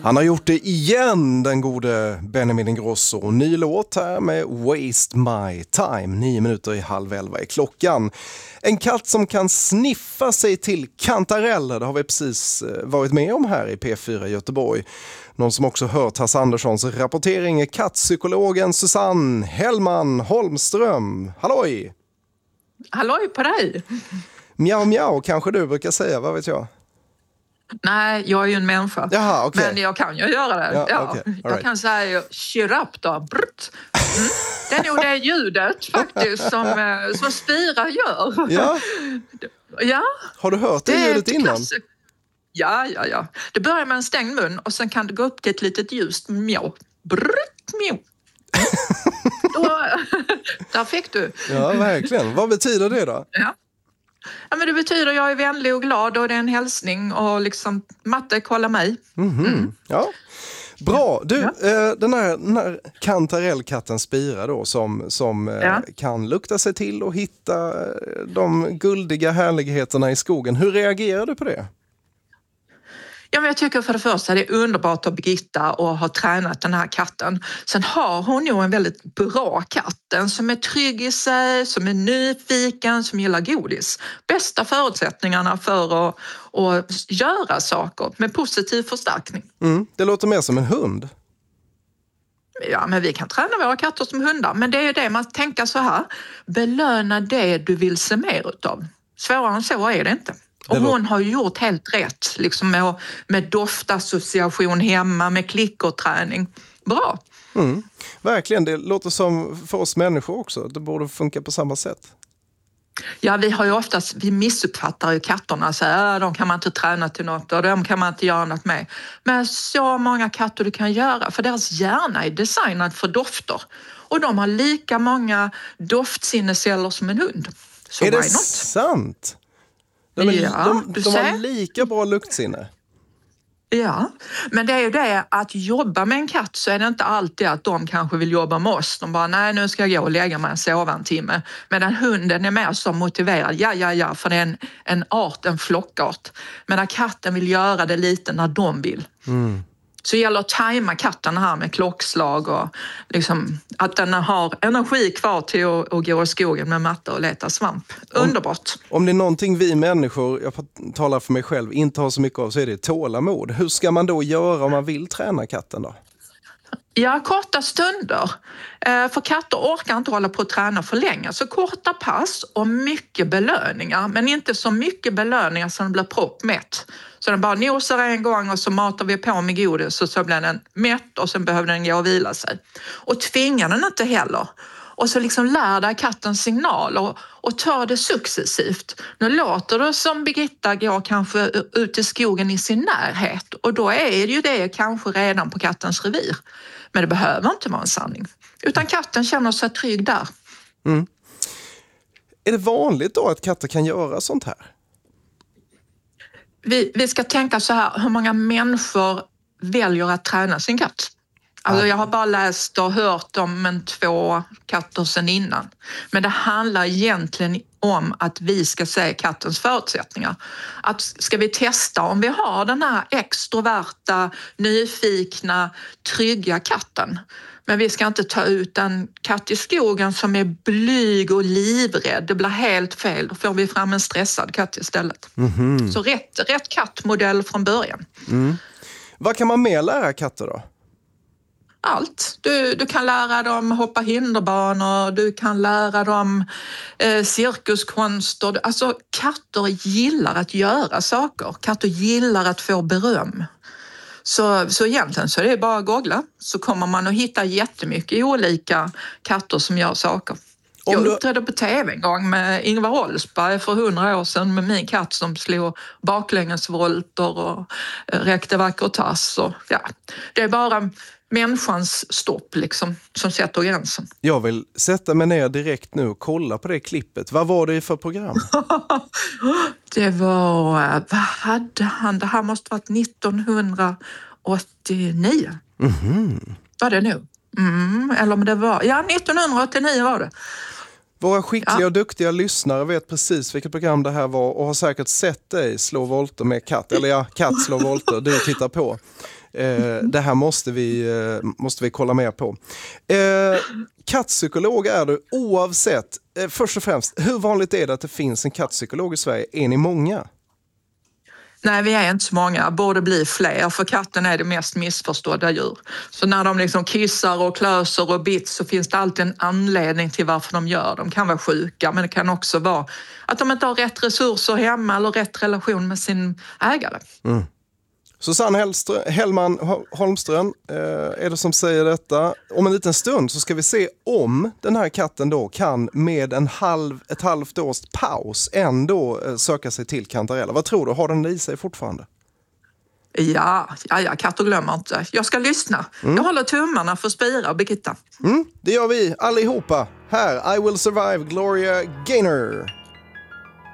Han har gjort det igen, den gode Benjamin Ingrosso. Ny låt här med Waste My Time. 9 minuter i 10:30 är klockan. En katt som kan sniffa sig till kantareller, det har vi precis varit med om här i P4 Göteborg. Någon som också hört Hasse Anderssons rapportering är kattpsykologen Susanne Hellman Holmström. Halloj! Halloj på dig! Mjau mjau kanske du brukar säga, vad vet jag? Nej, jag är ju en människa. Jaha, okay. Men jag kan ju göra det. Ja, okay. Jag kan säga cheer up då. Det är nog det ljudet faktiskt som Spira gör. Ja. Ja. Har du hört det ljudet innan? Ja. Det börjar med en stängd mun och sen kan det gå upp till ett litet ljust mjau. Mjau. Där fick du. Ja, verkligen. Vad betyder det då? Ja, men det betyder jag är vänlig och glad och det är en hälsning och liksom Matte, kolla mig. Ja. Bra. Du, den här kantarellkatten Spira då som kan lukta sig till och hitta de guldiga härligheterna i skogen. Hur reagerar du på det? Ja, men jag tycker för det första det är underbart att Birgitta och ha tränat den här katten. Sen har hon ju en väldigt bra katt. En som är trygg i sig, som är nyfiken, som gillar godis. Bästa förutsättningarna för att göra saker med positiv förstärkning. Det låter mer som en hund. Ja, men vi kan träna våra katter som hundar. Men det är ju det man tänker så här. Belöna det du vill se mer utav. Svårare än så är det inte. Och hon har ju gjort helt rätt liksom med doftassociation hemma, med klickerträning. Bra. Verkligen, det låter som för oss människor också. Det borde funka på samma sätt. Ja, vi missuppfattar ju katterna. Så här, de kan man inte träna till något och de kan man inte göra något med. Men så många katter du kan göra, för deras hjärna är designad för dofter. Och de har lika många doftsinnesceller som en hund. Så är det sant? De har lika bra luktsinne. Ja, men det är ju det att jobba med en katt så är det inte alltid att de kanske vill jobba med oss. De bara, nej nu ska jag gå och lägga mig och sova en timme. Medan hunden är mer så motiverad, ja, för det är en flockart. Medan katten vill göra det lite när de vill. Så det gäller att tajma katten här med klockslag och liksom att den har energi kvar till att gå i skogen med matte och leta svamp. Underbart. Om det är någonting vi människor, jag talar för mig själv, inte har så mycket av så är det tålamod. Hur ska man då göra om man vill träna katten då? Ja, korta stunder. För katter orkar inte hålla på att träna för länge. Så korta pass och mycket belöningar. Men inte så mycket belöningar som den blir proppmätt. Så den bara nosar en gång och så matar vi på med godis och så blir den mätt och sen behöver den gå och vila sig. Och tvingar den inte heller. Och så liksom lär dig kattens signaler och tar det successivt. Nu låter det som Birgitta går kanske ut i skogen i sin närhet och då är det ju det kanske redan på kattens revir. Men det behöver inte vara en sanning. Utan katten känner sig trygg där. Är det vanligt då att katter kan göra sånt här? Vi ska tänka så här, hur många människor väljer att träna sin katt? Alltså jag har bara läst och hört om 2 katter sedan innan. Men det handlar egentligen om att vi ska se kattens förutsättningar. Att ska vi testa om vi har den här extroverta, nyfikna, trygga katten. Men vi ska inte ta ut en katt i skogen som är blyg och livrädd. Det blir helt fel. Då får vi fram en stressad katt istället. Så rätt kattmodell från början. Vad kan man mer lära katter då? Allt. Du kan lära dem hoppa hinderbanor, du kan lära dem cirkuskonster. Alltså katter gillar att göra saker. Katter gillar att få beröm. Så egentligen så är det bara att googla så kommer man att hitta jättemycket olika katter som gör saker. Jag uppträdde på tv en gång med Ingvar Oldsberg för 100 år sedan med min katt som slog baklängesvolter och räckte vacker tass. Och, ja. Det är bara människans stopp liksom, som sätter gränsen. Jag vill sätta mig ner direkt nu och kolla på det klippet. Vad var det för program? Det var, vad hade han? Det här måste varit 1989. Var det nu? Eller om det var, 1989 var det. Våra skickliga och duktiga lyssnare vet precis vilket program det här var och har säkert sett dig slå volter med katt. Eller katt slå volter, du tittar på. Det här måste vi kolla mer på. Kattpsykolog är du oavsett. Först och främst, hur vanligt är det att det finns en kattpsykolog i Sverige? Är ni många? Nej, vi är inte så många. Borde bli fler, för katten är det mest missförstådda djur. Så när de liksom kissar och klöser och bits så finns det alltid en anledning till varför de gör. De kan vara sjuka, men det kan också vara att de inte har rätt resurser hemma eller rätt relation med sin ägare. Mm. Susanne Hellman Holmström är det som säger detta. Om en liten stund så ska vi se om den här katten då kan med ett halvt års paus ändå söka sig till kantarella. Vad tror du? Har den i sig fortfarande? Ja, katter glömmer inte. Jag ska lyssna. Jag håller tummarna för Spira och Birgitta. Det gör vi allihopa. Här, I Will Survive, Gloria Gaynor.